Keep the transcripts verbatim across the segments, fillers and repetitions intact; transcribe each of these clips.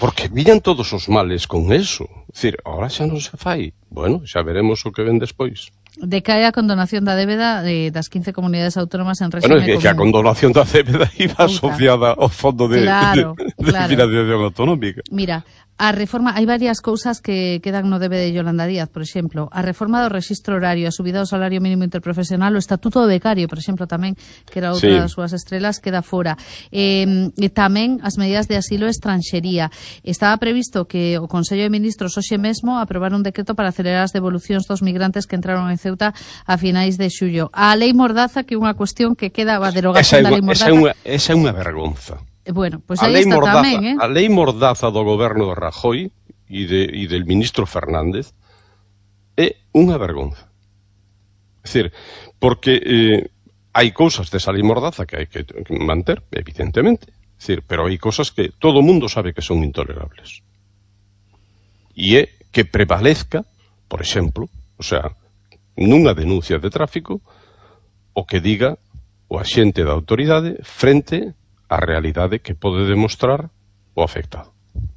porque viñan todos os males con eso. É dicir, ahora xa non se fai. Bueno, xa veremos o que ven despois. Decae a condonación da débeda de, das quince comunidades autónomas en régimen bueno, é que, que a condonación da débeda iba asociada ao fondo de, claro, de, de claro. financiación autonómica. Mira, a reforma, hai varias cousas que quedan no debe de Yolanda Díaz, por exemplo, a reforma do rexistro horario, a subida do salario mínimo interprofesional, o estatuto do becario, por exemplo, tamén, que era outra sí. das súas estrelas, queda fora. Eh, e tamén as medidas de asilo e estranxería. Estaba previsto que o Consello de Ministros hoxe mesmo aprobara un decreto para acelerar as devolucións dos migrantes que entraron en Ceuta a finais de xullo. A lei Mordaza, que é unha cuestión que queda a derogación da lei Mordaza. Esa é unha, esa é unha vergonza. Bueno, pues aí está Mordaza, tamén, eh? A lei Mordaza do goberno de Rajoy e, de, e del ministro Fernández é unha vergonza. É dicir, porque eh, hai cousas desa lei Mordaza que hai que manter, evidentemente, é dicir, pero hai cousas que todo o mundo sabe que son intolerables. E é que prevalezca, por exemplo, o sea, nunha denuncia de tráfico, o que diga o axente da autoridade frente á realidade que pode demostrar o afectado.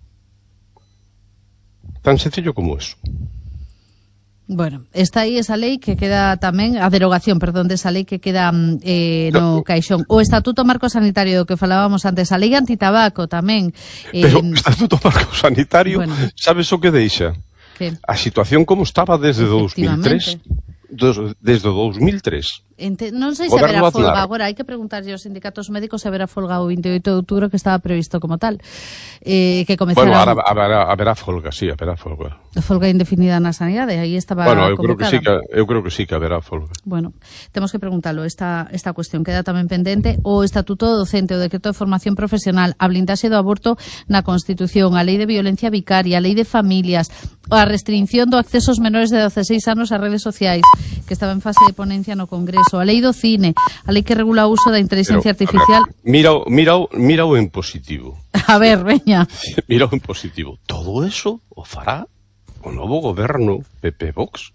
Tan sencillo como eso. Bueno, está aí esa lei que queda tamén, a derogación, perdón, desa lei que queda eh, no caixón. O Estatuto Marco Sanitario do que falábamos antes, a lei antitabaco tamén. Eh, Pero o Estatuto Marco Sanitario, bueno, sabes o que deixa? Que? A situación como estaba desde dous mil tres. Dos, desde dous mil tres. Ente, non sei se haberá folga agora, hai que preguntarlle aos sindicatos médicos se haberá folga o vinte e oito de outubro que estaba previsto como tal. Eh, que comezara... Bueno, ahora haberá, haberá folga, sí, haberá folga. Folga indefinida na sanidade, aí estaba bueno, eu convocada. Creo que sí que, eu creo que sí que haberá folga. Bueno, temos que preguntarlo, esta, esta cuestión queda tamén pendente. O Estatuto Docente, o Decreto de Formación Profesional, a blindaxe do aborto na Constitución, a Lei de Violencia Vicaria, a Lei de Familias, a restricción do acceso aos menores de doce anos ás redes sociais, que estaba en fase de ponencia no Congreso, a Lei do Cine, a lei que regula o uso da inteligencia Pero, artificial. Ver, mira, mira, mira o en positivo. A ver, veña. Mira o en positivo. Todo eso o fará o novo goberno P P Vox.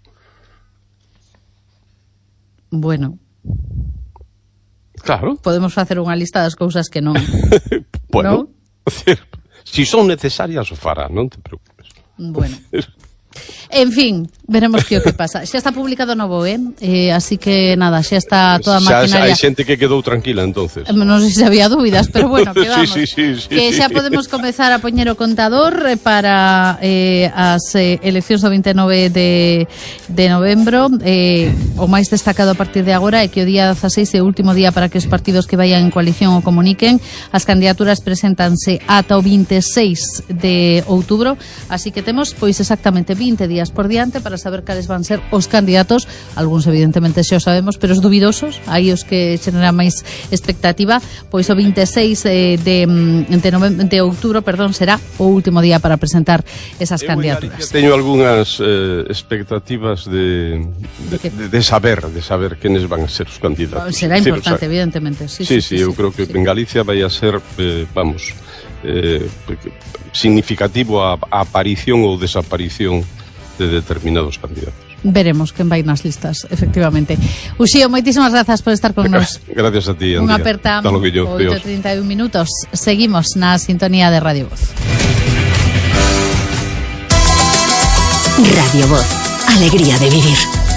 Bueno. Claro. Podemos facer unha lista das cousas que non. Bueno, ¿no? Si son necesarias o fará, non te preocupes. Bueno. En fin, veremos que o que pasa. Xa está publicado no B O E, eh, así que nada, xa está toda a maquinaria. Xa hai xente que quedou tranquila entonces. Non sei se había dúbidas, pero bueno, que vamos. sí, sí, sí, que sí, xa sí. podemos comezar a poñer o contador para eh, as eh, eleccións do vinte e nove de, de novembro. Eh, o máis destacado a partir de agora é que o día dezaseis é o último día para que os partidos que vayan en coalición o comuniquen. As candidaturas preséntanse ata o vinte e seis de outubro, así que temos pois exactamente vinte días por diante para saber cales van ser os candidatos, algúns evidentemente xa o sabemos, pero os dubidosos, aí os que xeneran máis expectativa, pois o vinte e seis de, de, de, novembro, de outubro, perdón, será o último día para presentar esas candidaturas. Eu teño algunhas eh, expectativas de de, de, de, de saber, de saber quenes van a ser os candidatos. Será importante, sí, o sea, evidentemente. Sí, sí, sí, sí, sí, eu sí, creo que sí. en Galicia vai a ser, eh, vamos, eh, significativo a, a aparición ou desaparición de determinados candidatos. Veremos quen vai nas listas, efectivamente. Uxío, moitísimas grazas por estar con nos. Gracias a ti, Andrea. Unha aperta, oito e trinta e un minutos. Seguimos na sintonía de Radio Voz. Radio Voz, alegría de vivir.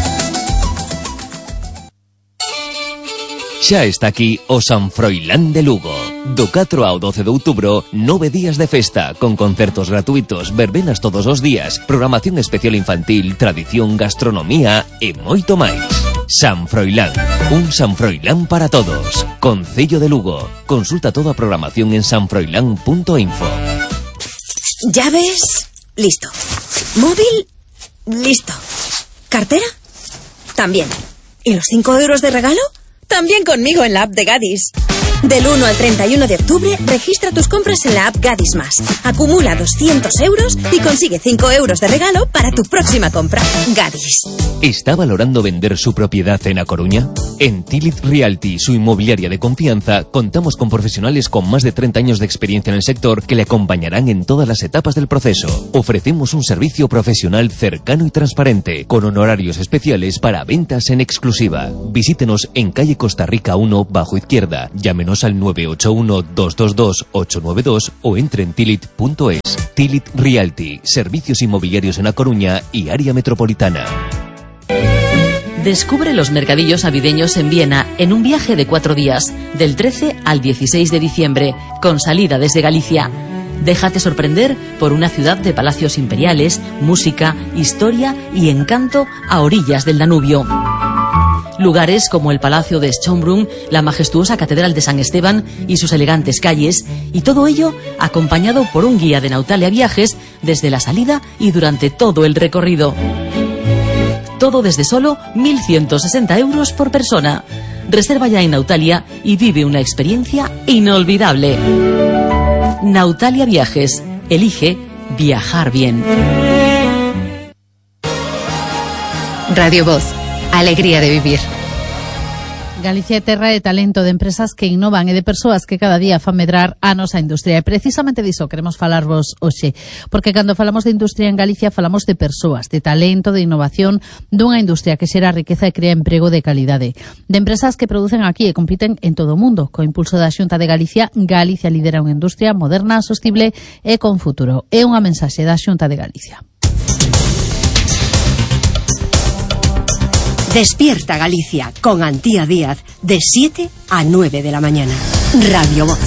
Xa está aquí o San Froilán de Lugo. Do catro ao doce de outubro, nove días de festa, con concertos gratuitos, verbenas todos os días, programación especial infantil, tradición, gastronomía e moito máis. San Froilán, un San Froilán para todos. Concello de Lugo. Consulta toda a programación en san froilán punto info. ¿Llaves? Listo. ¿Móvil? Listo. ¿Cartera? También. ¿Y los cinco euros de regalo? También conmigo en la app de Gadis. Del uno al treinta y uno de octubre, registra tus compras en la app Gadis Más. Acumula doscientos euros y consigue cinco euros de regalo para tu próxima compra. Gadis. ¿Está valorando vender su propiedad en A Coruña? En Tilit Realty, su inmobiliaria de confianza, contamos con profesionales con más de treinta años de experiencia en el sector que le acompañarán en todas las etapas del proceso. Ofrecemos un servicio profesional cercano y transparente, con honorarios especiales para ventas en exclusiva. Visítenos en calle Costa Rica uno, bajo izquierda. Llámenos al nueve ocho uno, dos dos dos, ocho nueve dos o entre en tilit punto es. Tilit Realty, servicios inmobiliarios en A Coruña y área metropolitana. Descubre los mercadillos navideños en Viena en un viaje de cuatro días, del trece al dieciséis de diciembre, con salida desde Galicia. Déjate sorprender por una ciudad de palacios imperiales, música, historia y encanto a orillas del Danubio. Lugares como el Palacio de Schönbrunn, la majestuosa Catedral de San Esteban y sus elegantes calles, y todo ello acompañado por un guía de Nautalia Viajes desde la salida y durante todo el recorrido. Todo desde solo mil ciento sesenta euros por persona. Reserva ya en Nautalia y vive una experiencia inolvidable. Nautalia Viajes. Elige viajar bien. Radio Voz. Alegría de vivir. Galicia é terra de talento, de empresas que innovan e de persoas que cada día fan medrar a nosa industria. E precisamente diso queremos falarvos hoxe, porque cando falamos de industria en Galicia falamos de persoas, de talento, de innovación, dunha industria que xera riqueza e crea emprego de calidade. De empresas que producen aquí e compiten en todo o mundo. Co impulso da Xunta de Galicia, Galicia lidera unha industria moderna, sostible e con futuro. É unha mensaxe da Xunta de Galicia. Despierta Galicia con Antía Díaz de siete a nueve de la mañana. Radio Voz.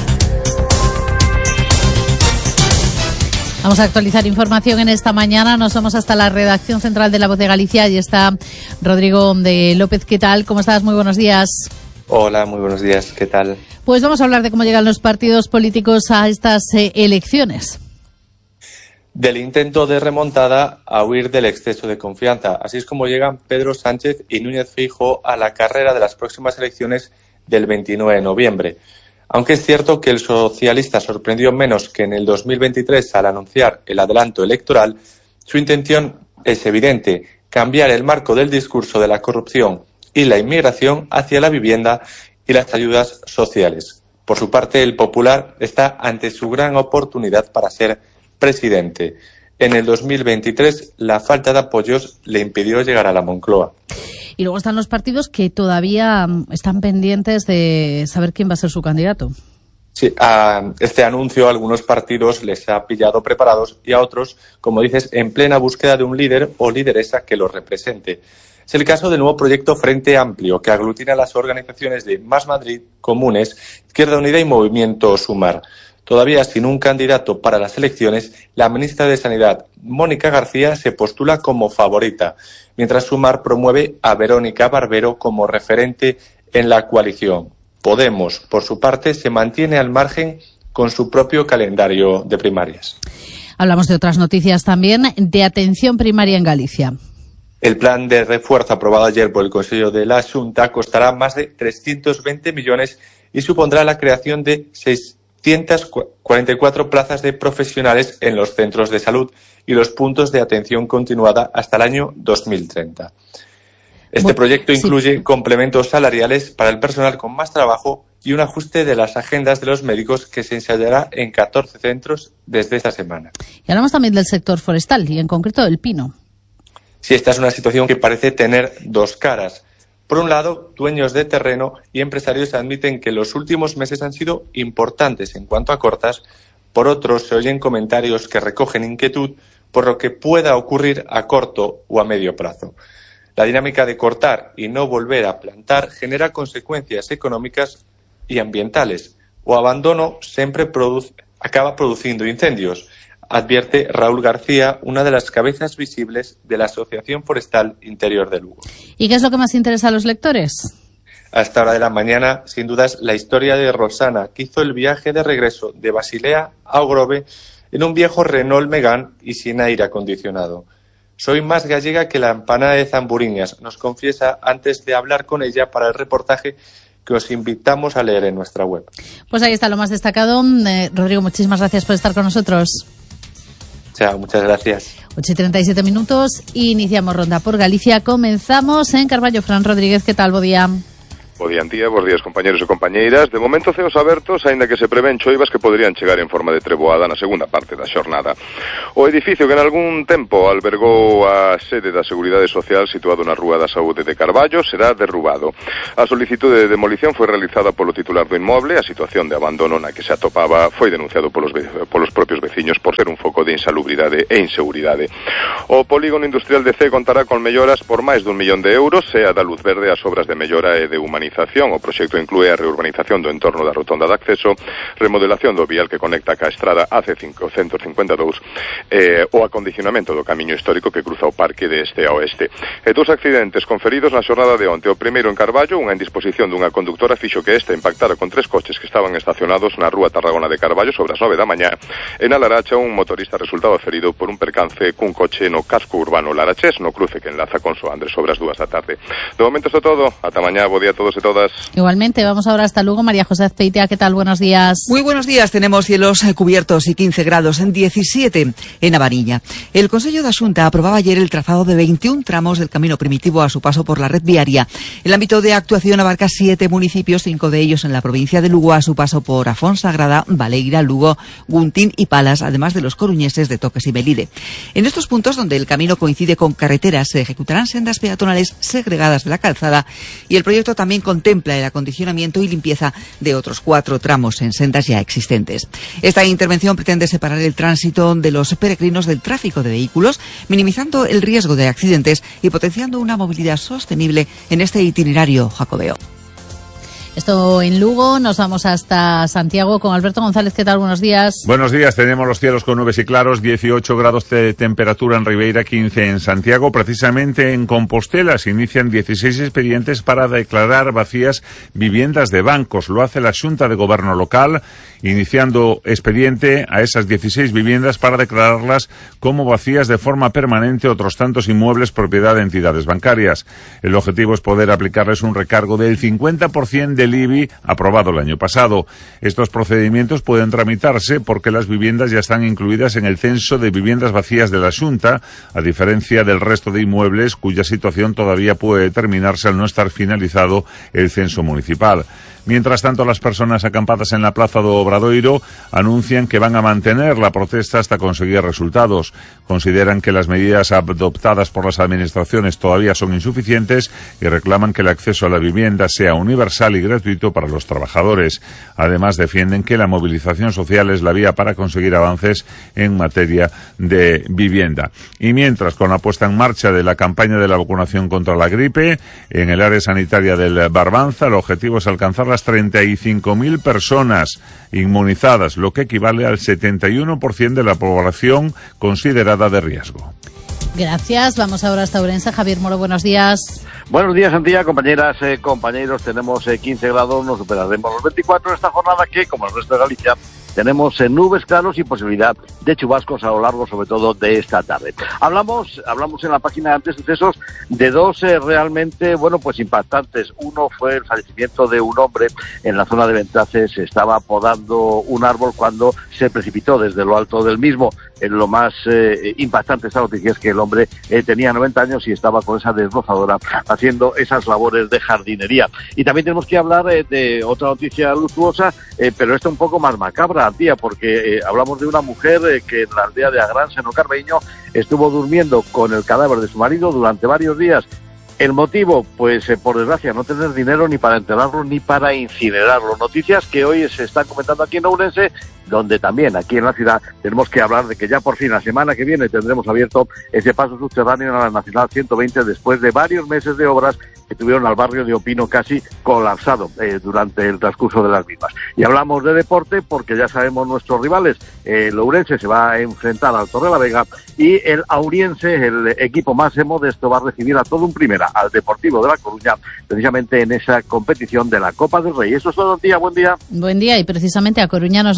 Vamos a actualizar información en esta mañana. Nos vamos hasta la redacción central de La Voz de Galicia. Allí está Rodrigo de López. ¿Qué tal? ¿Cómo estás? Muy buenos días. Hola, muy buenos días. ¿Qué tal? Pues vamos a hablar de cómo llegan los partidos políticos a estas eh, elecciones. Del intento de remontada a huir del exceso de confianza. Así es como llegan Pedro Sánchez y Núñez Feijóo a la carrera de las próximas elecciones del veintinueve de noviembre. Aunque es cierto que el socialista sorprendió menos que en el dos mil veintitrés al anunciar el adelanto electoral, su intención es evidente: cambiar el marco del discurso de la corrupción y la inmigración hacia la vivienda y las ayudas sociales. Por su parte, el Popular está ante su gran oportunidad para ser presidente. En el dos mil veintitrés, la falta de apoyos le impidió llegar a la Moncloa. Y luego están los partidos que todavía están pendientes de saber quién va a ser su candidato. Sí, a este anuncio a algunos partidos les ha pillado preparados y a otros, como dices, en plena búsqueda de un líder o lideresa que los represente. Es el caso del nuevo proyecto Frente Amplio, que aglutina las organizaciones de Más Madrid, Comunes, Izquierda Unida y Movimiento Sumar. Todavía sin un candidato para las elecciones, la ministra de Sanidad, Mónica García, se postula como favorita, mientras Sumar promueve a Verónica Barbero como referente en la coalición. Podemos, por su parte, se mantiene al margen con su propio calendario de primarias. Hablamos de otras noticias también, de atención primaria en Galicia. El plan de refuerzo aprobado ayer por el Consejo de la Xunta costará más de trescientos veinte millones y supondrá la creación de seiscientas cuarenta y cuatro plazas de profesionales en los centros de salud y los puntos de atención continuada hasta el año dos mil treinta. Este bueno, proyecto incluye sí. complementos salariales para el personal con más trabajo y un ajuste de las agendas de los médicos que se ensayará en catorce centros desde esta semana. Y hablamos también del sector forestal y en concreto del pino. Sí, esta es una situación que parece tener dos caras. Por un lado, dueños de terreno y empresarios admiten que los últimos meses han sido importantes en cuanto a cortas. Por otro, se oyen comentarios que recogen inquietud por lo que pueda ocurrir a corto o a medio plazo. La dinámica de cortar y no volver a plantar genera consecuencias económicas y ambientales. O abandono siempre produce, acaba produciendo incendios, advierte Raúl García, una de las cabezas visibles de la Asociación Forestal Interior de Lugo. ¿Y qué es lo que más interesa a los lectores? A esta hora de la mañana, sin dudas, la historia de Rosana, que hizo el viaje de regreso de Basilea a Ogrove en un viejo Renault Megane y sin aire acondicionado. Soy más gallega que la empanada de Zamburiñas, nos confiesa antes de hablar con ella para el reportaje que os invitamos a leer en nuestra web. Pues ahí está lo más destacado. Eh, Rodrigo, muchísimas gracias por estar con nosotros. Chao, muchas gracias. ocho y treinta y siete minutos, iniciamos Ronda por Galicia. Comenzamos en Carballo. Fran Rodríguez, ¿qué tal? Buen día. Bo día, Antía, bos días, compañeros e compañeiras. De momento ceos abertos, aínda que se prevén choivas que poderían chegar en forma de treboada na segunda parte da xornada. O edificio que en algún tempo albergou a sede da Seguridade Social situado na Rúa da Saúde de Carballo será derrubado. A solicitude de demolición foi realizada polo titular do inmoble. A situación de abandono na que se atopaba foi denunciado polos, polos propios veciños por ser un foco de insalubridade e inseguridade. O polígono industrial de C contará con melloras por máis dun millón de euros e a da luz verde as obras de mellora e de humanización. O proxecto inclúe a reurbanización do entorno da rotonda de acceso, remodelación do vial que conecta ca estrada A C cincocentos cincuenta e dous e o acondicionamento do camiño histórico que cruza o parque de este a oeste. E dous accidentes conferidos na xornada de onte. O primeiro en Carballo, unha indisposición dunha conductora fixo que esta impactara con tres coches que estaban estacionados na Rúa Tarragona de Carballo sobre as nove da mañá. En a Laracha, un motorista resultaba ferido por un percance cun coche no casco urbano larachés, no cruce que enlaza con Soandres sobre as dúas da tarde. De momento isto todo, ata mañá, bo día a todos e todas. Igualmente, vamos ahora hasta Lugo. María José Azpeitia, ¿qué tal? Buenos días. Muy buenos días, tenemos cielos cubiertos y quince grados en diecisiete en A Mariña. El Consello da Xunta aprobaba ayer el trazado de veintiún tramos del camino primitivo a su paso por la red viaria. El ámbito de actuación abarca siete municipios, cinco de ellos en la provincia de Lugo a su paso por Afonsagrada, Baleira, Lugo, Guntín y Palas, además de los coruñeses de Toques y Melide. En estos puntos, donde el camino coincide con carreteras, se ejecutarán sendas peatonales segregadas de la calzada y el proyecto también contempla el acondicionamiento y limpieza de otros cuatro tramos en sendas ya existentes. Esta intervención pretende separar el tránsito de los peregrinos del tráfico de vehículos, minimizando el riesgo de accidentes y potenciando una movilidad sostenible en este itinerario jacobeo. Esto en Lugo, nos vamos hasta Santiago con Alberto González. ¿Qué tal? Buenos días. Buenos días, tenemos los cielos con nubes y claros, dieciocho grados de temperatura en Ribeira, quince en Santiago. Precisamente en Compostela se inician dieciséis expedientes para declarar vacías viviendas de bancos. Lo hace la Xunta de Goberno local, iniciando expediente a esas dieciséis viviendas para declararlas como vacías de forma permanente otros tantos inmuebles propiedad de entidades bancarias. El objetivo es poder aplicarles un recargo del cincuenta por ciento del I B I aprobado el año pasado. Estos procedimientos pueden tramitarse porque las viviendas ya están incluidas en el censo de viviendas vacías de la Xunta, a diferencia del resto de inmuebles cuya situación todavía puede determinarse al no estar finalizado el censo municipal. Mientras tanto, las personas acampadas en la Plaza do Obradoiro anuncian que van a mantener la protesta hasta conseguir resultados. Consideran que las medidas adoptadas por las administraciones todavía son insuficientes y reclaman que el acceso a la vivienda sea universal y gratuito para los trabajadores. Además, defienden que la movilización social es la vía para conseguir avances en materia de vivienda. Y mientras, con la puesta en marcha de la campaña de la vacunación contra la gripe, en el área sanitaria del Barbanza, el objetivo es alcanzar las treinta y cinco mil personas inmunizadas, lo que equivale al setenta y uno por ciento de la población considerada de riesgo. Gracias. Vamos ahora hasta Ourense. Javier Moro, buenos días. Buenos días, Antía, compañeras, eh, compañeros. Tenemos eh, quince grados, nos superaremos los veinticuatro en esta jornada que, como el resto de Galicia, tenemos eh, nubes claros y posibilidad de chubascos a lo largo, sobre todo, de esta tarde. Hablamos hablamos en la página de antecesos de dos eh, realmente, bueno, pues impactantes. Uno fue el fallecimiento de un hombre en la zona de Ventaces. Se estaba podando un árbol cuando se precipitó desde lo alto del mismo. Eh, lo más eh, impactante de esta noticia es que el hombre eh, tenía noventa años y estaba con esa desbrozadora haciendo esas labores de jardinería. Y también tenemos que hablar eh, de otra noticia luctuosa, eh, pero esta un poco más macabra, Antía, porque eh, hablamos de una mujer eh, que en la aldea de Agrán, Seno Carbeño, estuvo durmiendo con el cadáver de su marido durante varios días. El motivo, pues eh, por desgracia, no tener dinero ni para enterrarlo ni para incinerarlo. Noticias que hoy se están comentando aquí en Ourense, donde también aquí en la ciudad tenemos que hablar de que ya por fin la semana que viene tendremos abierto ese paso subterráneo a la Nacional ciento veinte después de varios meses de obras que tuvieron al barrio de Opino casi colapsado eh, durante el transcurso de las mismas. Y hablamos de deporte porque ya sabemos nuestros rivales. Eh, el Ourense se va a enfrentar al Torrelavega y el Auriense, el equipo más modesto, va a recibir a todo un primera, al Deportivo de La Coruña, precisamente en esa competición de la Copa del Rey. Eso es todo, Antía. Buen día. Buen día, y precisamente a Coruña nos vamos con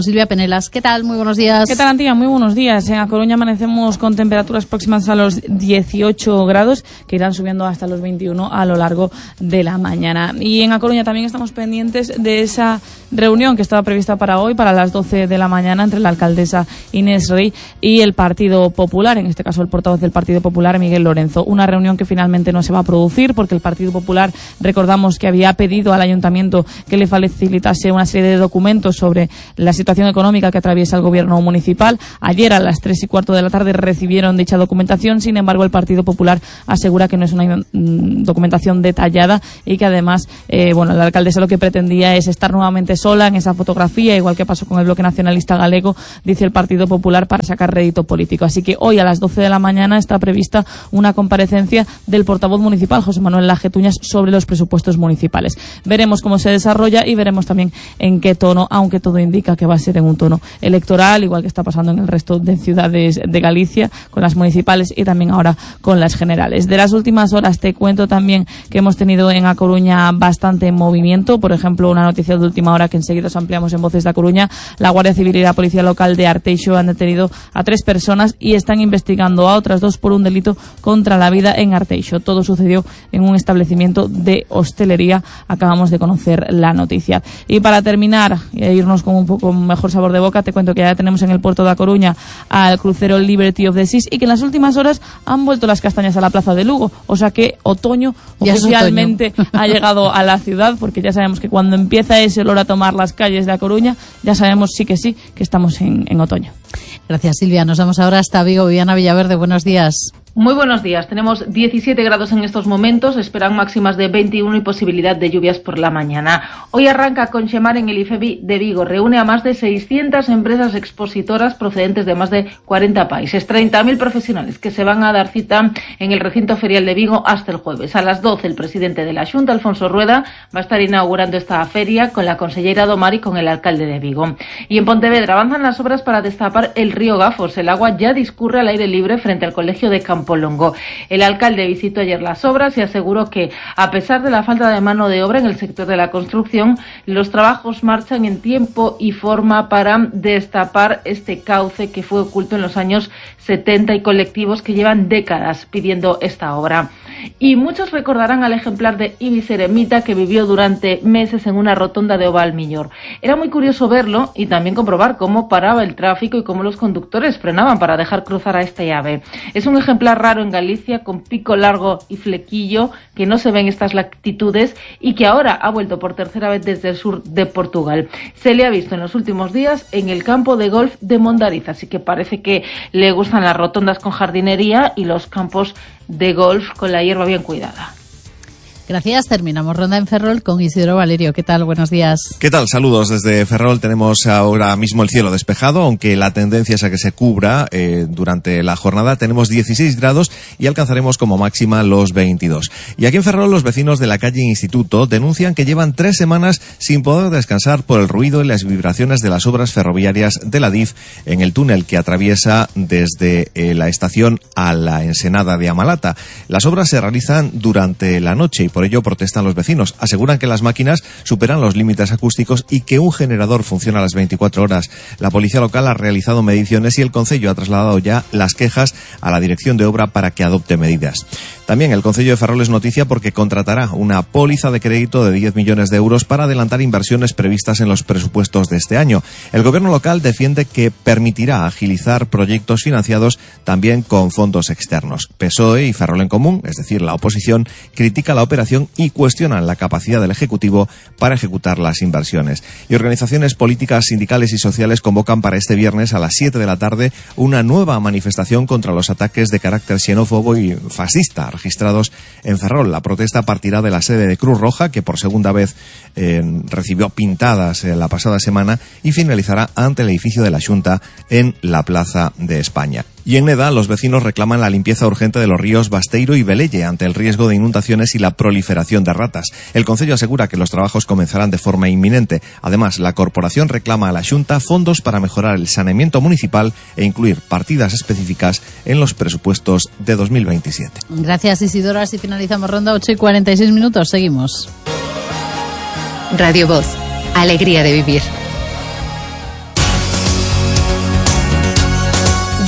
Silvia Penelas. ¿Qué tal? Muy buenos días. ¿Qué tal, Antía? Muy buenos días. En A Coruña amanecemos con temperaturas próximas a los dieciocho grados, que irán subiendo hasta los veintiuno a lo largo de la mañana. Y en A Coruña también estamos pendientes de esa reunión que estaba prevista para hoy, para las doce de la mañana, entre la alcaldesa Inés Rey y el Partido Popular, en este caso el portavoz del Partido Popular, Miguel Lorenzo. Una reunión que finalmente no se va a producir porque el Partido Popular, recordamos que había pedido al Ayuntamiento que le facilitase una serie de documentos sobre la situación económica que atraviesa el gobierno municipal. Ayer a las tres y cuarto de la tarde recibieron dicha documentación. Sin embargo, el Partido Popular asegura que no es una mm, documentación detallada y que además, eh, bueno, la alcaldesa lo que pretendía es estar nuevamente sola en esa fotografía, igual que pasó con el Bloque Nacionalista Galego, dice el Partido Popular, para sacar rédito político. Así que hoy a las doce de la mañana está prevista una comparecencia del portavoz municipal, José Manuel Lajetuñas, sobre los presupuestos municipales. Veremos cómo se desarrolla y veremos también en qué tono, aunque todo indica que va a ser en un tono electoral, igual que está pasando en el resto de ciudades de Galicia, con las municipales y también ahora con las generales. De las últimas horas te cuento también que hemos tenido en A Coruña bastante movimiento. Por ejemplo, una noticia de última hora que enseguida os ampliamos en Voces de A Coruña. La Guardia Civil y la Policía Local de Arteixo han detenido a tres personas y están investigando a otras dos por un delito contra la vida en Arteixo. Todo sucedió en un establecimiento de hostelería. Acabamos de conocer la noticia. Y para terminar e irnos con un poco mejor sabor de boca, te cuento que ya tenemos en el puerto de A Coruña al crucero Liberty of the Seas y que en las últimas horas han vuelto las castañas a la plaza de Lugo. O sea que otoño ya oficialmente otoño. Ha llegado a la ciudad, porque ya sabemos que cuando empieza ese olor a tomar las calles de A Coruña, ya sabemos sí que sí que estamos en, en otoño. Gracias, Silvia. Nos vamos ahora hasta Vigo. Viviana Villaverde, buenos días. Muy buenos días. Tenemos diecisiete grados en estos momentos, esperan máximas de veintiuno y posibilidad de lluvias por la mañana. Hoy arranca Conchemar en el IFEBI de Vigo. Reúne a más de seiscientas empresas expositoras procedentes de más de cuarenta países. treinta mil profesionales que se van a dar cita en el recinto ferial de Vigo hasta el jueves. A las doce el presidente de la Xunta, Alfonso Rueda, va a estar inaugurando esta feria con la consellera Domar y con el alcalde de Vigo. Y en Pontevedra avanzan las obras para destapar el río Gafos. El agua ya discurre al aire libre frente al colegio de Campo Longo. El alcalde visitó ayer las obras y aseguró que, a pesar de la falta de mano de obra en el sector de la construcción, los trabajos marchan en tiempo y forma para destapar este cauce que fue oculto en los años setenta y colectivos que llevan décadas pidiendo esta obra. Y muchos recordarán al ejemplar de Ibis Eremita que vivió durante meses en una rotonda de Ovalmiñor. Era muy curioso verlo y también comprobar cómo paraba el tráfico y cómo los conductores frenaban para dejar cruzar a este ave. Es un ejemplar raro en Galicia, con pico largo y flequillo, que no se ve en estas latitudes y que ahora ha vuelto por tercera vez desde el sur de Portugal. Se le ha visto en los últimos días en el campo de golf de Mondariz, así que parece que le gustan las rotondas con jardinería y los campos de golf con la hierba bien cuidada. Gracias. Terminamos ronda en Ferrol con Isidro Valerio. ¿Qué tal? Buenos días. ¿Qué tal? Saludos desde Ferrol. Tenemos ahora mismo el cielo despejado, aunque la tendencia es a que se cubra eh, durante la jornada. Tenemos dieciséis grados y alcanzaremos como máxima los veintidós. Y aquí en Ferrol los vecinos de la calle Instituto denuncian que llevan tres semanas sin poder descansar por el ruido y las vibraciones de las obras ferroviarias de la D I F en el túnel que atraviesa desde eh, la estación a la ensenada de Amalata. Las obras se realizan durante la noche y por ello protestan los vecinos. Aseguran que las máquinas superan los límites acústicos y que un generador funciona a las veinticuatro horas. La policía local ha realizado mediciones y el concello ha trasladado ya las quejas a la dirección de obra para que adopte medidas. También el concello de Ferrol es noticia porque contratará una póliza de crédito de diez millones de euros para adelantar inversiones previstas en los presupuestos de este año. El gobierno local defiende que permitirá agilizar proyectos financiados también con fondos externos. P S O E y Ferrol en Común, es decir, la oposición, critica la operación y cuestionan la capacidad del Ejecutivo para ejecutar las inversiones. Y organizaciones políticas, sindicales y sociales convocan para este viernes a las siete de la tarde una nueva manifestación contra los ataques de carácter xenófobo y fascista registrados en Ferrol. La protesta partirá de la sede de Cruz Roja, que por segunda vez eh, recibió pintadas eh, la pasada semana, y finalizará ante el edificio de la Xunta en la Plaza de España. Y en Neda, los vecinos reclaman la limpieza urgente de los ríos Basteiro y Velelle ante el riesgo de inundaciones y la proliferación de ratas. El concello asegura que los trabajos comenzarán de forma inminente. Además, la corporación reclama a la Xunta fondos para mejorar el saneamiento municipal e incluir partidas específicas en los presupuestos de dos mil veintisiete. Gracias, Isidoro. Así finalizamos ronda, ocho y cuarenta y seis minutos. Seguimos. Radio Voz. Alegría de vivir.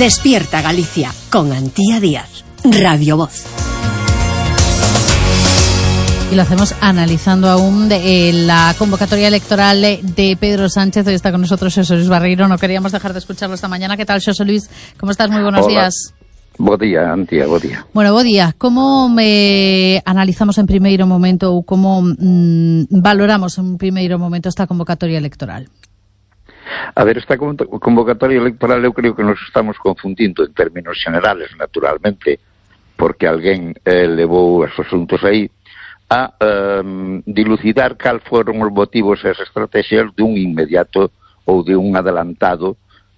Despierta Galicia con Antía Díaz. Radio Voz. Y lo hacemos analizando aún de, eh, la convocatoria electoral de, de Pedro Sánchez. Hoy está con nosotros Xosé Luis Barreiro. No queríamos dejar de escucharlo esta mañana. ¿Qué tal, Xosé Luis? ¿Cómo estás? Muy buenos Hola. días. Bo día, Antía, bo día. Bueno, bo día. Como me analizamos en primeiro momento ou como mm, valoramos en primeiro momento esta convocatoria electoral? A ver, esta convocatoria electoral eu creo que nos estamos confundindo en términos generales, naturalmente, porque alguén eh, levou os asuntos aí a um, dilucidar cal foron os motivos e as estrategias de un inmediato ou de un adelantado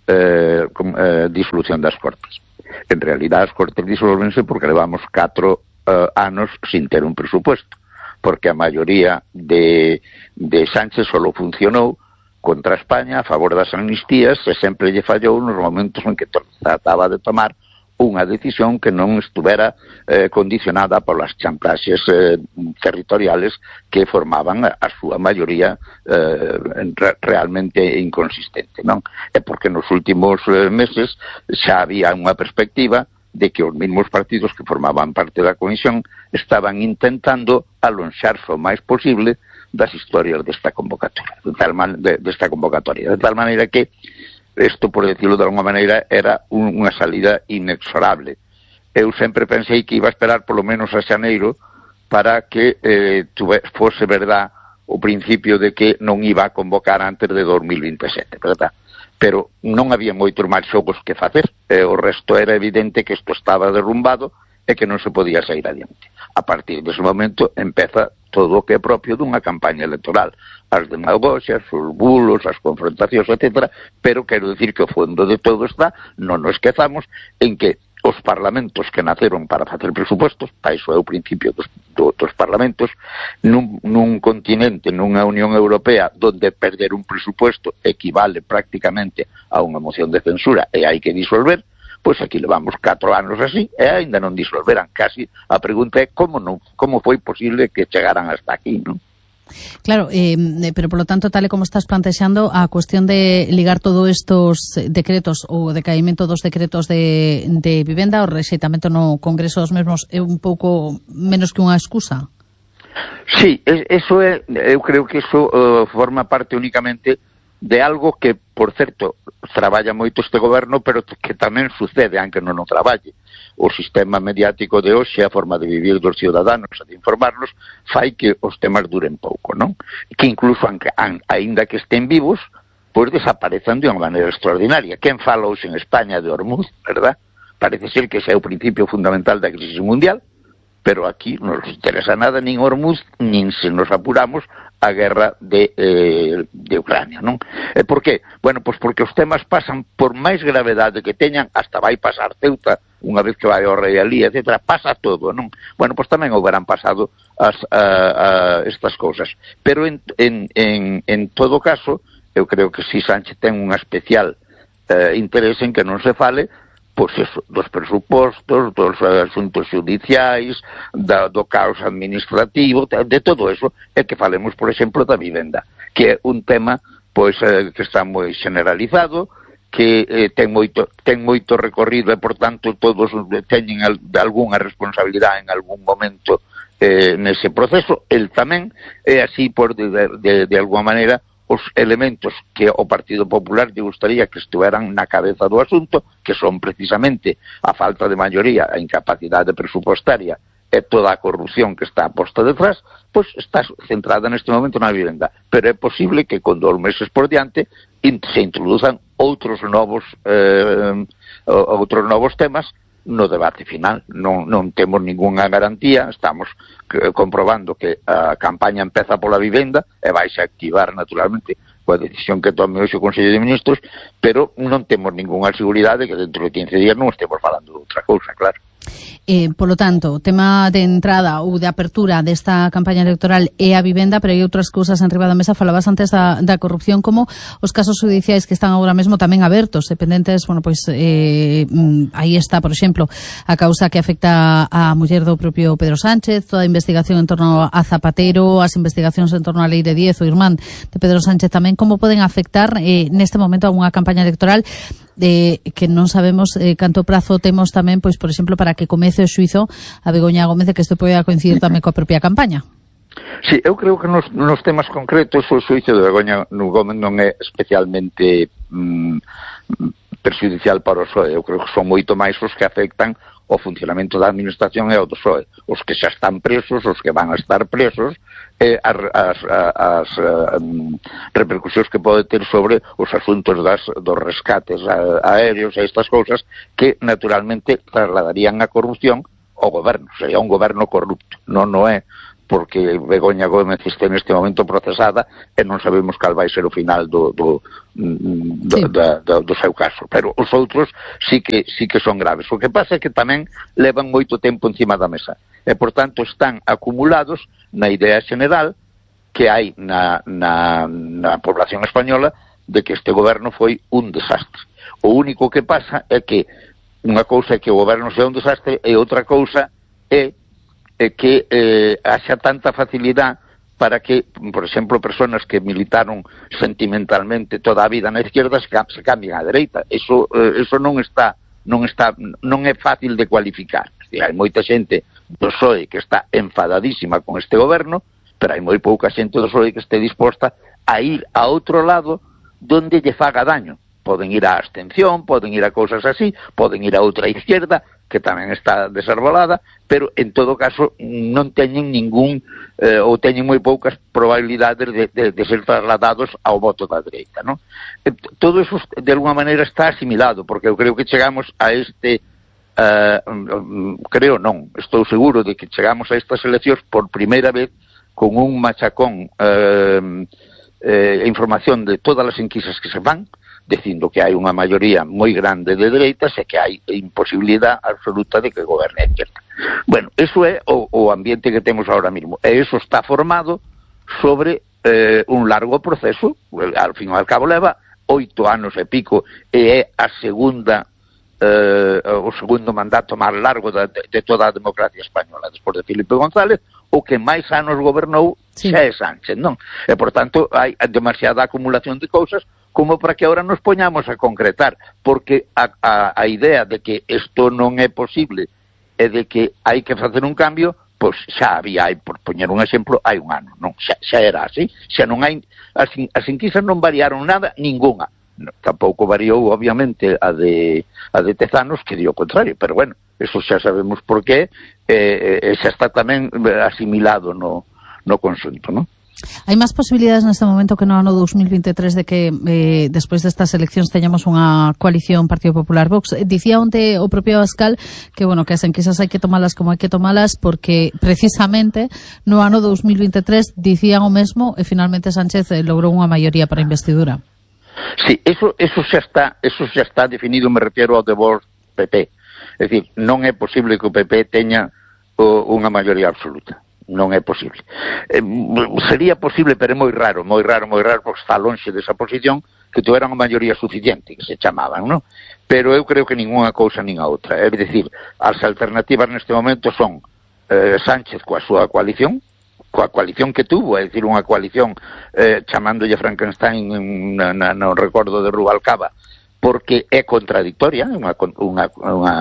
eh, com, eh, disolución das Cortes. En realidad as Cortes disolvense porque levamos catro uh, anos sin ter un presupuesto, porque a maioría de, de Sánchez solo funcionou contra España a favor das amnistías e sempre lle fallou nos momentos en que trataba de tomar unha decisión que non estuvera eh, condicionada polas chantaxes eh, territoriales que formaban a, a súa maioría eh, re, realmente inconsistente, non? É porque nos últimos eh, meses xa había unha perspectiva de que os mesmos partidos que formaban parte da comisión estaban intentando alonxarse o máis posible das historias desta convocatoria, de tal man, de, desta convocatoria, de tal maneira que isto, por decirlo de alguma maneira, era un, unha salida inexorable. Eu sempre pensei que iba a esperar polo menos a xaneiro para que eh, tuve, fose verdad o principio de que non iba a convocar antes de dos mil veintesete, verdad? Pero non había moitos máis xogos que facer, eh, o resto era evidente que isto estaba derrumbado e que non se podía sair adiante. A partir dese momento empeza todo o que é propio dunha campaña electoral, as demagoxias, os bulos, as confrontacións, etcétera, pero quero dicir que o fondo de todo está, non nos esquezamos, en que os parlamentos que naceron para facer presupostos, para iso é o principio dos, do, dos parlamentos, nun, nun continente, nunha Unión Europea, donde perder un presupuesto equivale prácticamente a unha moción de censura e hai que disolver, pois aquí levamos catro anos así e aínda non disolveran. Casi a pregunta é como non, como foi posible que chegaran hasta aquí, non? Claro, eh, pero por lo tanto, tal e como estás plantexando, a cuestión de ligar todos estos decretos ou o decaimento dos decretos de, de vivenda, o rexeitamento no Congreso dos mesmos é un pouco menos que unha excusa? Sí, eso é, eu creo que eso uh, forma parte únicamente de algo que, por certo, traballa moito este goberno, pero que tamén sucede, aunque non o traballe. O sistema mediático de hoxe, a forma de vivir dos ciudadanos e de informarlos, fai que os temas duren pouco, non? Que incluso, aínda que estén vivos, pois desaparezan de unha maneira extraordinaria. Quen fala hoxe en España de Hormuz, verdad? Parece ser que ese é o principio fundamental da crisis mundial, pero aquí non nos interesa nada nin Hormuz, nin se nos apuramos a guerra de, eh, de Ucrania, non? E por qué? Bueno, pois porque os temas pasan por máis gravedade que teñan, hasta vai pasar Ceuta, unha vez que vai ao rei Alí, etcétera, pasa todo, non? Bueno, pois tamén houberán pasado as, a, a, estas cousas. Pero en, en, en, en todo caso, eu creo que si Sánchez ten un especial eh, interés en que non se fale pois eso, dos presupostos, dos asuntos judiciais, da, do caos administrativo, de todo eso, e que falemos, por exemplo, da vivenda, que é un tema pois eh, que está moi generalizado, que eh, ten moito ten moito recorrido e, por tanto, todos teñen al, algunha responsabilidade en algún momento eh, nese proceso. El tamén é así, por de, de, de alguma maneira, os elementos que o Partido Popular lle gustaría que estuveran na cabeza do asunto, que son precisamente a falta de maioría, a incapacidade presupostaria e toda a corrupción que está posta detrás, pois está centrada neste momento na vivenda. Pero é posible que con dos meses por diante se introduzan outros novos eh, outros novos temas no debate final. Non, non temos ningunha garantía, estamos comprobando que a campaña empeza pola vivenda e vais a activar naturalmente coa decisión que tome hoxe o Consello de Ministros, pero non temos ningunha seguridade que dentro de quince días non estemos falando de outra cousa, claro. Eh, polo tanto, o tema de entrada ou de apertura desta campaña electoral é a vivenda, pero hai outras cousas en riba da mesa. Falabas antes da, da corrupción, como os casos judiciais que están agora mesmo tamén abertos, dependentes, bueno, pois eh, aí está, por exemplo, a causa que afecta a muller do propio Pedro Sánchez, toda a investigación en torno a Zapatero, as investigacións en torno á Lei de diez, o irmán de Pedro Sánchez tamén. Como poden afectar eh, neste momento a unha campaña electoral eh, que non sabemos eh, canto prazo temos tamén, pois, por exemplo, para que comece o xuizo a Begoña Gómez, que isto poida coincidir tamén coa propia campaña. Sí, eu creo que nos, nos temas concretos o xuizo de Begoña Gómez non é especialmente mm, perxudicial para o P S O E. Eu creo que son moito máis os que afectan o funcionamento da administración e o do P S O E. Os que xa están presos, os que van a estar presos, e as, as, as um, repercusións que pode ter sobre os asuntos das, dos rescates aéreos e estas cousas que naturalmente trasladarían a corrupción ao goberno. Sería un goberno corrupto. Non, non é porque Begoña Gómez este neste momento procesada e non sabemos cal vai ser o final do, do, do, sí. do, do, do seu caso. Pero os outros sí que, sí que son graves. O que pasa é que tamén levan moito tempo encima da mesa. E, por tanto, están acumulados na idea general que hai na, na, na población española de que este goberno foi un desastre. O único que pasa é que unha cousa é que o goberno sea un desastre e outra cousa é que eh, haxa tanta facilidade para que, por exemplo, personas que militaron sentimentalmente toda a vida na izquierda se, se cambien á dereita. Eso, eh, eso non está, non está, non é fácil de cualificar. Hai moita xente do P S O E que está enfadadísima con este goberno, pero hai moi pouca xente do P S O E que este disposta a ir a outro lado donde lle faga daño. Poden ir á abstención, poden ir a cousas así, poden ir a outra izquierda, que tamén está desarbolada, pero en todo caso non teñen ningún, eh, ou teñen moi poucas probabilidades de, de, de ser trasladados ao voto da dereita, non? Todo eso de alguma maneira está asimilado, porque eu creo que chegamos a este, eh, creo non, estou seguro de que chegamos a estas eleccións por primeira vez con un machacón eh, eh, información de todas as enquisas que se van, dicindo que hai unha maioría moi grande de dereitas e que hai imposibilidade absoluta de que goberne a izquierda. Bueno, eso é o, o ambiente que temos ahora mismo. E eso está formado sobre eh, un largo proceso, al fin e al cabo leva oito anos e pico, e é a segunda eh, o segundo mandato máis largo de, de toda a democracia española, despois de Felipe González. O que máis anos gobernou sí. xa é Sánchez, non? E, por tanto, hai demasiada acumulación de cousas como para que agora nos poñamos a concretar, porque a, a, a idea de que isto non é posible e de que hai que facer un cambio, pois xa había, hai, por poñer un exemplo, hai un ano, non? Xa, xa era así, xa non hai, as, as enquisas non variaron nada, ningunha. No, tampouco variou, obviamente, a de, a de Tezanos, que dio o contrario, pero bueno, eso xa sabemos por qué, e eh, xa está tamén asimilado no, no consunto, non? Hai máis posibilidades neste momento que no ano dos mil veintitrés de que eh, despois destas eleccións teñamos unha coalición Partido Popular Vox. Dicía onte o propio Abascal que, bueno, que as enquisas hai que tomalas como hai que tomalas porque precisamente no ano dos mil veintitrés dicían o mesmo e finalmente Sánchez logrou unha maioría para a investidura. Sí, eso, eso xa está, eso xa está definido, me refiero ao de Vox P P. É dicir, non é posible que o P P teña o, unha maioría absoluta. Non é posible. Eh, sería posible, pero é moi raro, moi raro, moi raro, porque está lonxe desa posición, que tuveran unha maioría suficiente, que se chamaban, non? Pero eu creo que ninguna cousa nin a outra. É dicir, as alternativas neste momento son eh, Sánchez coa súa coalición, coa coalición que tuvo, é dicir, unha coalición eh, chamándolle Frankenstein na, na, no recordo de Rubalcaba, porque é contradictoria, unha, unha, unha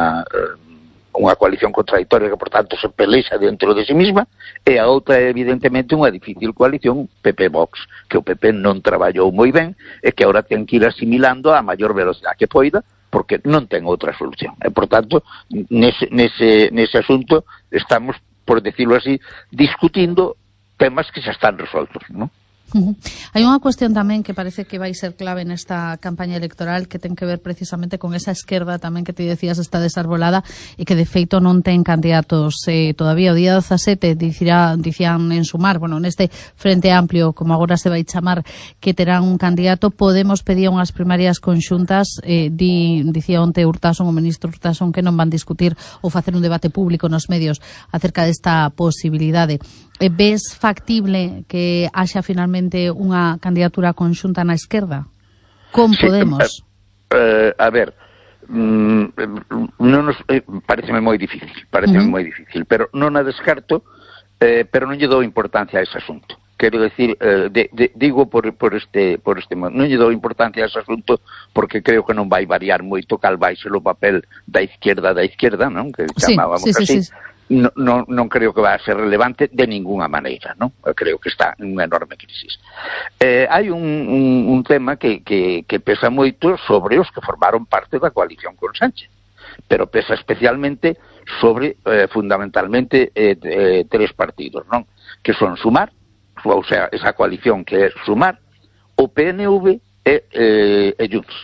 unha coalición contradictoria que, por tanto, se pelexa dentro de si misma, e a outra é, evidentemente, unha difícil coalición P P-Vox, que o P P non traballou moi ben e que agora ten que ir asimilando a maior velocidade que poida, porque non ten outra solución. E, por tanto, nese, nese, nese asunto estamos, por decirlo así, discutindo temas que xa están resoltos, non? Uh-huh. Hai unha cuestión tamén que parece que vai ser clave nesta campaña electoral que ten que ver precisamente con esa esquerda tamén que te decías está desarbolada e que de feito non ten candidatos eh, todavía. O día dezasete dicirá, dicían en Sumar, bueno, neste Frente Amplio, como agora se vai chamar, que terán un candidato. Podemos pedir unhas primarias conxuntas, eh, di, dicía onte Urtasun, o ministro Urtasun, que non van discutir ou facer un debate público nos medios acerca desta posibilidade. Ves factible que haxa finalmente unha candidatura conxunta na esquerda? Con Podemos? Sí, eh, a ver, mm, non nos, eh, pareceme moi difícil, pareceme uh-huh. moi difícil, pero non a descarto, eh, pero non lle dou importancia a ese asunto. quero decir, eh, de, de, digo por, por este por este non lle dou importancia a ese asunto porque creo que non vai variar moito cal vai ser o papel da izquierda da izquierda, non? Que chamábamos sí, sí, así. Sí, sí. No, no, non creo que vai a ser relevante de ninguna maneira, non? Creo que está en unha enorme crisis. Eh, hai un, un, un tema que, que, que pesa moito sobre os que formaron parte da coalición con Sánchez, pero pesa especialmente sobre, eh, fundamentalmente, eh, eh, tres partidos, non? Que son Sumar, ou sea, esa coalición que é Sumar, o P N V e, eh, e Junts,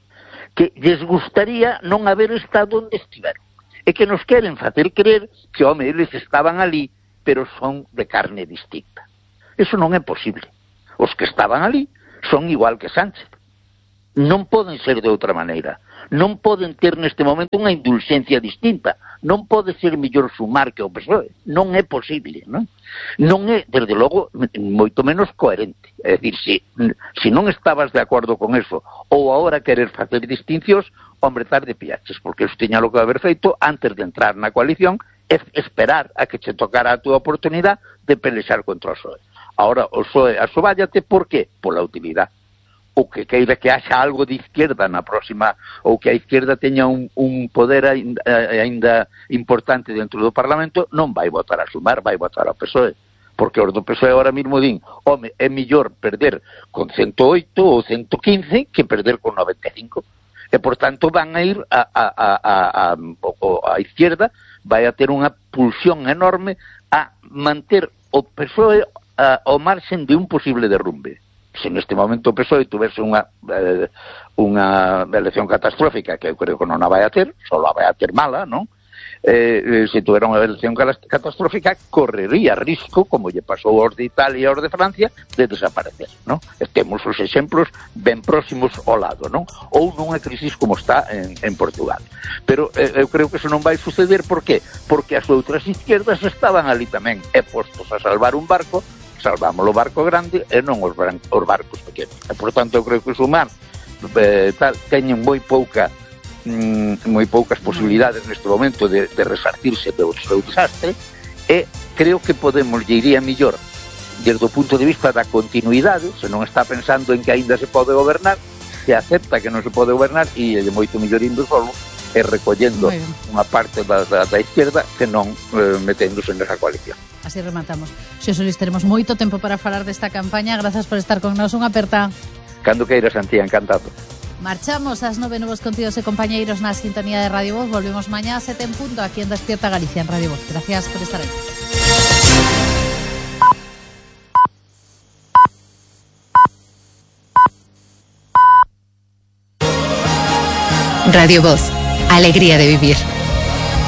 que lles gustaría non haber estado onde estiveron. E que nos queren facer creer que, home, eles estaban ali, pero son de carne distinta. Eso non é posible. Os que estaban ali son igual que Sánchez. Non poden ser de outra maneira. Non poden ter neste momento unha indulgencia distinta. Non pode ser mellor Sumar que o P S O E. Non é posible, non? Non é, desde logo, moito menos coherente. É dicir, se, se non estabas de acordo con eso, ou agora querer facer distincións, hombre, tarde piaches, porque eso tiña lo que haber feito antes de entrar na coalición é esperar a que che tocara a túa oportunidade de pelexar contra o P S O E. Ahora, o P S O E asobállate, por qué? Pola utilidade. O que queira que haxa algo de izquierda na próxima, ou que a izquierda teña un, un poder ainda, ainda importante dentro do Parlamento, non vai votar a Sumar, vai votar ao P S O E. Porque os do P S O E ahora mismo din, home, é millor perder con ciento oito ou ciento quince que perder con noventa e cinco. E, por tanto, van a ir a, a, a, a, a, a izquierda, vai a ter unha pulsión enorme a manter o P S O E a, ao marxen de un posible derrumbe. Se neste momento o P S O E tuvese unha, eh, unha elección catastrófica, que eu creo que non a vai a ter, só a vai a ter mala, non? Eh, se tuvera unha elección catastrófica, correría risco, como lle pasou aos de Italia e aos de Francia, de desaparecer, non? E temos os exemplos ben próximos ao lado, non? Ou nunha crisis como está en, en Portugal. Pero eh, eu creo que eso non vai suceder, por qué? Porque as outras izquierdas estaban ali tamén, e postos a salvar un barco, salvamos o barco grande e non os, os barcos pequenos. E, por tanto, eu creo que Sumar eh, tal, teñen moi pouca mm, moi poucas posibilidades neste momento de, de resarcirse do seu desastre, e creo que Podemos lle iría millor desde o punto de vista da continuidade, se non está pensando en que aínda se pode gobernar, se acepta que non se pode gobernar, e é moito mellor indo solo e recollendo unha parte da, da, da izquierda que non eh, meténdose nesa coalición. Así rematamos. Xosé Luis, teremos moito tempo para falar desta campaña. Grazas por estar con nós. Unha aperta. Cando queiras, Antía, encantado. Marchamos ás nove novos contidos e compañeiros na sintonía de Radio Voz. Volvemos mañá a sete en punto aquí en Despierta Galicia en Radio Voz. Gracias por estar aí. Radio Voz. Alegría de vivir.